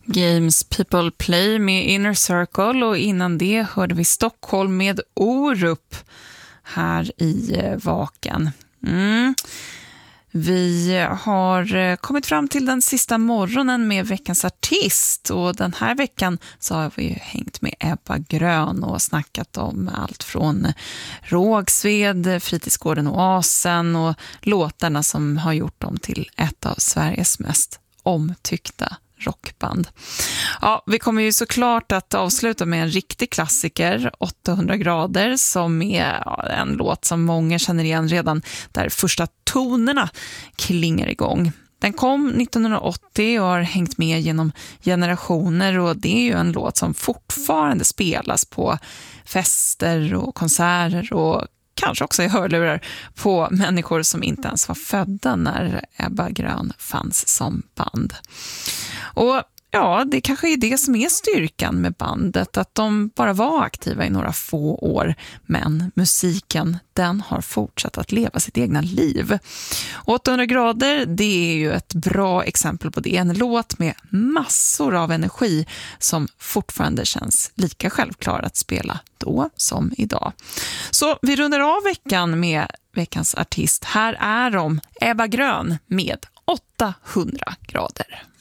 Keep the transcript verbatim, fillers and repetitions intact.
Games People Play med Inner Circle, och innan det hörde vi Stockholm med Orup här i Vaken. Mm. Vi har kommit fram till den sista morgonen med veckans artist, och den här veckan så har vi hängt med Ebba Grön och snackat om allt från Rågsved, Fritidsgården Oasen och låtarna som har gjort dem till ett av Sveriges mest omtyckta rockband. Ja, vi kommer ju såklart att avsluta med en riktig klassiker, åttahundra grader, som är en låt som många känner igen redan där första tonerna klingar igång. Den kom nittonhundraåttio och har hängt med genom generationer, och det är ju en låt som fortfarande spelas på fester och konserter och kanske också i hörlurar på människor som inte ens var födda när Ebba Grön fanns som band. Och ja, det kanske är det som är styrkan med bandet, att de bara var aktiva i några få år, men musiken, den har fortsatt att leva sitt egna liv. åttahundra grader, det är ju ett bra exempel på det. En låt med massor av energi som fortfarande känns lika självklar att spela då som idag. Så vi rundar av veckan med veckans artist. Här är de, Ebba Grön med åttahundra grader.